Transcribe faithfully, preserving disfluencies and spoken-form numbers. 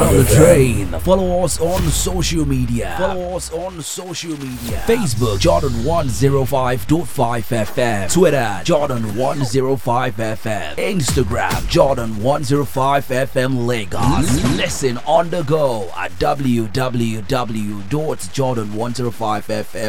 on the train. Follow us on social media. Follow us on social media. Facebook Jordan one oh five point five F M. Twitter Jordan one oh five F M. Instagram Jordan one oh five F M Lagos. Listen on the go at w w w dot jordan one oh five f m